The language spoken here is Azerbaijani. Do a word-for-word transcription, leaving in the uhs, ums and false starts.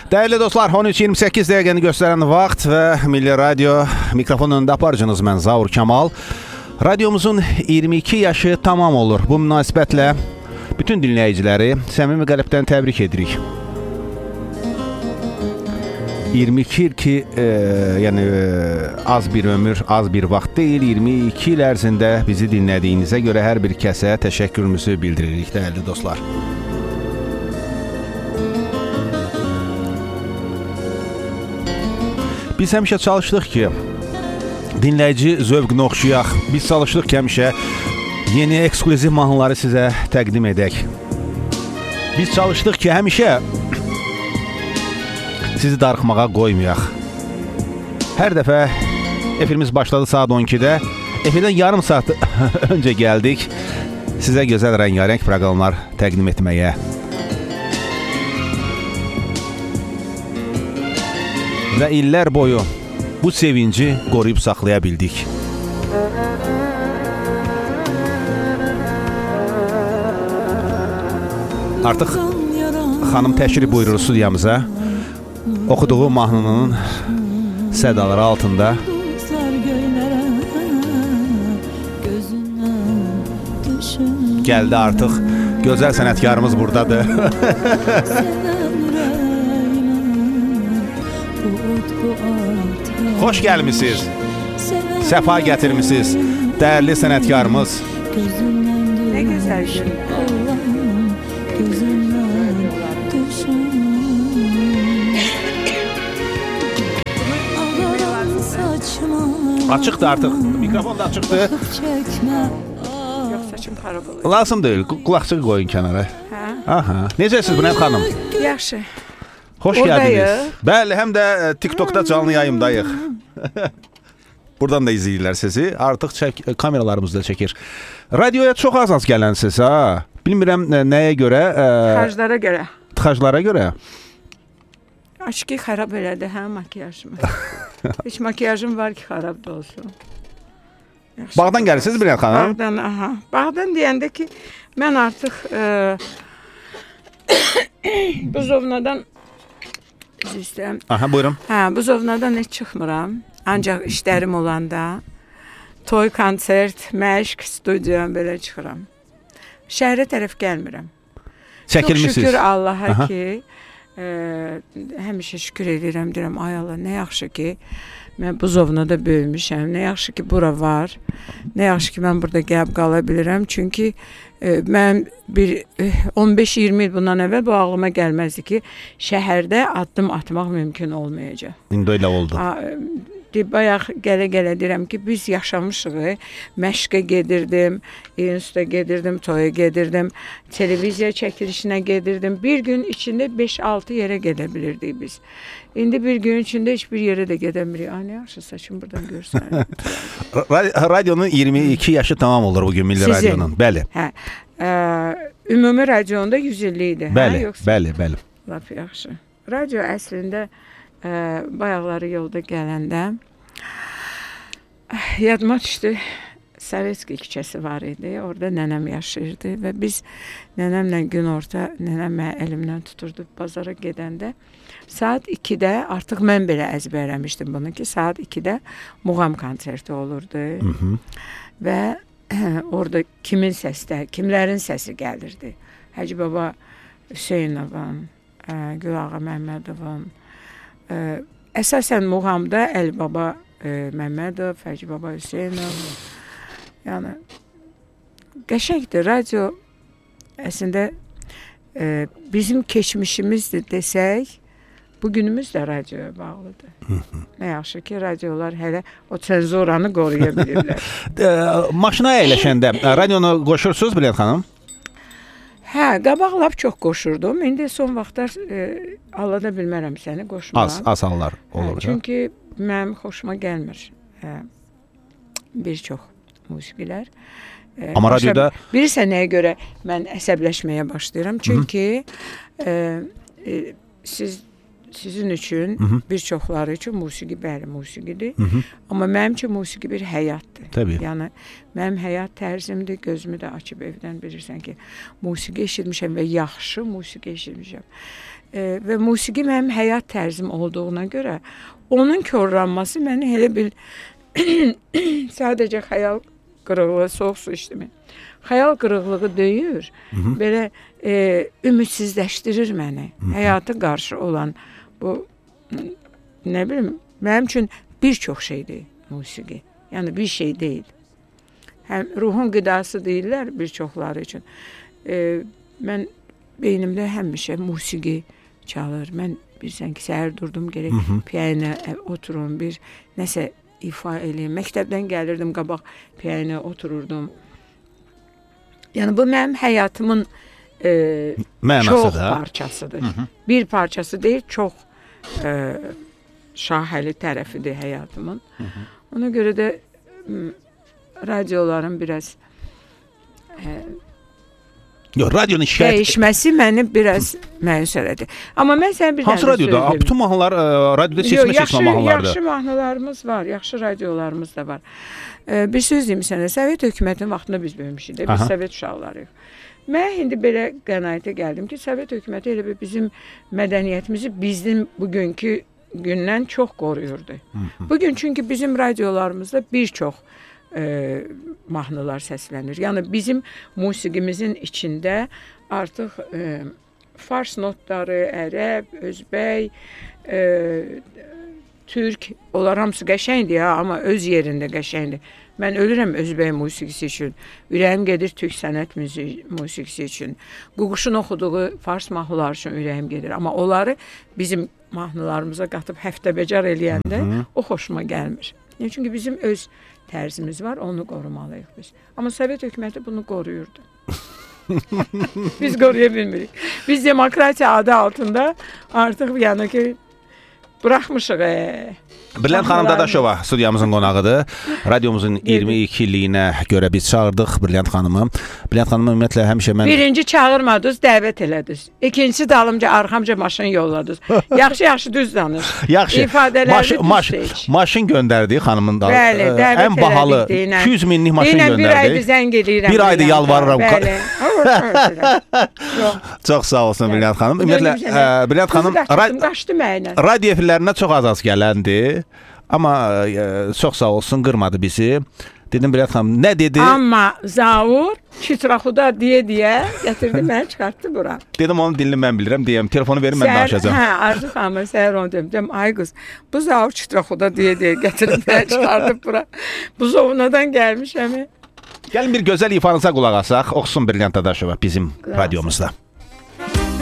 Dəyərli dostlar, on üç iyirmi səkkiz dəqiqəni göstərən vaxt və Milli Radio mikrofon önündə aparıcınız mən Zaur Kamal. Radiomuzun iyirmi iki yaşı tamam olur. Bu münasibətlə bütün dinləyiciləri səmimi qəlbdən təbrik edirik. iyirmi iki il ki, e, yəni e, az bir ömür, az bir vaxt deyil. iyirmi iki il ərzində bizi dinlədiyinizə görə hər bir kəsə təşəkkürümüzü bildiririk, dəyərli dostlar. Biz həmişə çalışdıq ki, dinləyici zövqünü oxşayaq. Biz çalışdıq ki, həmişə yeni ekskluziv mahnıları sizə təqdim edək. Biz çalışdıq ki, həmişə sizi darıxmağa qoymayaq. Hər dəfə efirimiz başladı saat on ikidə. Efirdən yarım saat öncə gəldik. Sizə gözəl rəngarəng proqramlar təqdim etməyə. Və illər boyu bu sevinci qoruyub saxlaya bildik. Artıq xanım təşrif buyurur studiyamıza. Oxuduğu mahnının sədaları altında gəldi artıq. Gözəl sənətkarımız buradadır. Xoş gəlmisiniz. Səfa gətirmisiniz. Dəyərli sənətkarımız. Nə gözəl gün. Açıqdır artıq. Mikrofon da açıqdır. Yox, saçım xarab olur. Lazım deyil. Qulaqçıq qoyun kənara. Hə? Aha. Necəsiniz Bünət xanım? Yaxşı. Xoş gəldiniz. Bəli, həm də TikTokda canlı yayımdayıq. Buradan da izləyirlər sizi. Artıq çək, kameralarımızda çəkir. Radioya çox az-az gələnsiz, ha? Bilmirəm nəyə görə? Tıxaclara görə. Tıxaclara görə? Aşkı xarab elədi, hə, makiyajımı. Heç makiyajım var ki, xarab da olsun. Yaxşı. Bağdan gəlirsiniz Bünət xanım? Bağdan, aha. Bağdan deyəndə ki, mən artıq e, buzovnadan üzr istəyirəm. Aha, buyurun. Hə, buzovnadan heç çıxmıram. Ancaq işlərim olanda toy, konsert, məşq, studiyam belə çıxıram. Şəhərə tərəf gəlmirəm. Çəkilmisiniz. Çox şükür Allaha Aha. ki, e, həmişə şükür edirəm, deyirəm, ay Allah, nə yaxşı ki, mən buzovnada böyümüşəm, nə yaxşı ki, bura var, nə yaxşı ki, mən burada gəlib qala bilirəm. Çünki e, mən bir e, on beş iyirmi il bundan əvvəl bu ağlıma gəlməzdi ki, şəhərdə addım atmaq mümkün olmayacaq. İndi elə oldu. A, bayaq gələ-gələ deyirəm ki, biz yaşamışıq, məşqə gedirdim, instituta gedirdim, toya gedirdim, televiziya çəkilişinə gedirdim. Bir gün içində beş altı yerə gedə bilirdik biz. İndi bir gün içində heç bir yerə də gedəmirik. Ay, nə yaxşı saçım buradan görsən. Radionun iyirmi iki yaşı tamam olur bugün Milli Sizin. Radionun. Bəli. Hə. Ə, ümumi radionda yüz illik idi. Bəli, hə, yoxsa? bəli, bəli. Lap yaxşı. Radio əslində ə, bayaqları yolda gələndə yadıma düşdü. Sovetski küçəsi var idi. Orada nənəm yaşayırdı və biz nənəmlə gün orta nənəm əlimdən tuturdu bazara gedəndə. Saat ikidə artıq mən belə əzbərləmişdim bunu ki, saat ikidə muğam konserti olurdu. Hı -hı. Və orada kimin səsdə, kimlərin səsi gəlirdi. Hacı Baba Hüseynovun, Gülağa Məmmədovun, əsasən muğamda Əli Baba Məmmədov, Hacı Baba Hüseynov. Yəni qəşəngdir. Radio əslində e, bizim keçmişimizdir desək, bugünümüz də radioya bağlıdır. Hı -hı. Nə yaxşı ki, radiolar hələ o senzoranı qoruya bilirlər. Maşına əyləşəndə radionu qoşursunuz Bülent xanım? Hə, qabaq lap çox qoşurdum. İndi son vaxtlar e, alada bilmərəm səni qoşmağa. Az, az hallar olur. Hə, çünki mənim xoşuma gəlmir hə, bir çox musiqilər. E, Amma radioda... Bilirsən nəyə görə mən əsəbləşməyə başlayıram? Çünki e, e, siz sizin üçün, Hı -hı. bir çoxları üçün musiqi bəli musiqidir. Hı -hı. Amma mənim üçün musiqi bir həyatdır. Təbii. Yəni mənim həyat tərzimdir. Gözümü də açıb evdən bilirsən ki, musiqi eşitmişəm və yaxşı musiqi eşitmişəm. E, və musiqi mənim həyat tərzim olduğuna görə onun korlanması məni elə bil sadəcə xəyal qırıqlığı, soğuk su içdimi? Xəyal qırıqlığı deyir. Hı -hı. Belə e, ümidsizləşdirir məni. Hı -hı. Həyata qarşı olan bu nə bilim, mənim üçün bir çox şeydir musiqi. Yəni bir şey deyil. Həm ruhun qidası deyirlər bir çoxları üçün. E, mən beynimdə həmişə musiqi çalır. Mən bilirsən ki, səhər durdum gerək piyanina oturum, bir nəsə ifa eləyim. Məktəbdən gəlirdim, qabaq piyanina otururdum. Yəni bu mənim həyatımın e, çox da. parçasıdır. Hı -hı. Bir parçası deyil, çox e, şahəli tərəfidir həyatımın. Hı -hı. Ona görə də radioların biraz e, Yox, radionun şikayət dəyişməsi məni biraz məyus elədi. Amma mən sən bir hansı radioda? Bütün mahnılar e, radioda seçmə seçmə mahnılardır. Yaxşı mahnılarımız var, yaxşı radiolarımız da var. E, bir söz deyim sənə, Sovet hökumətinin vaxtında biz böyümüşük də, biz Sovet uşaqlarıyıq. Mən indi belə qənaətə gəldim ki, Sovet hökuməti elə bizim mədəniyyətimizi bizim bugünkü gündən çox qoruyurdu. Bugün çünki bizim radiolarımızda bir çox e, mahnılar səslənir. Yəni bizim musiqimizin içində artıq e, fars notları, ərəb, özbək, e, türk, onlar hamısı qəşəngdir ha, amma öz yerində qəşəngdir. Mən ölürəm özbək musiqisi üçün. Ürəyim gedir türk sənət musiqisi üçün. Ququşun oxuduğu fars mahnıları üçün ürəyim gedir. Amma onları bizim mahnılarımıza qatıb həftəbəcar eləyəndə Hı -hı. o xoşuma gəlmir. Yəni, çünki bizim öz tərzimiz var, onu qorumalıyıq biz. Amma Sovet hökuməti bunu qoruyurdu. Biz qoruya bilmirik. Biz demokratiya adı altında artıq yəni ki, buraxmışıq. E. Brilliant xanım Dadaşova studiyamızın qonağıdır. Radiomuzun iyirmi iki illiyinə görə biz çağırdıq Brilliant xanımı. Brilliant xanımı ümumiyyətlə həmişə mən... Birinci çağırmadınız, dəvət elədiniz. İkincisi dalımca, arxamca maşın yolladınız. Yaxşı-yaxşı düz danış. Yaxşı. İfadələri maş, düz maş, Maşın göndərdi xanımın da. Bəli, dəvət ən bahalı elədik, iki yüz minlik maşın Deyinən göndərdi. Bir aydır zəng edirəm. Bir aydır yalvarıram. Bəli. Çox sağ olsun Brilliant xanım. Ümumiyyətlə, Brilliant xanım radio efirlərinə çox az-az gələndi. Amma e, çox sağ olsun, qırmadı bizi. Dedim Brilliant xanım, nə dedi? Amma Zaur Çıtraxuda deyə-deyə gətirdi, məni çıxartdı bura. Dedim, onun dilini mən bilirəm, deyəm, telefonu verin, mən danışacağım. Hə, Arzu xanımı səhər onu dedim, dedim, ay qız, bu Zaur Çıtraxuda deyə-deyə gətirdi, məni çıxartdı bura. Bu Zovunadan gəlmişəm. Gəlin bir gözəl ifanıza qulaq asaq, oxusun Brilliant Dadaşova bizim radiomuzda.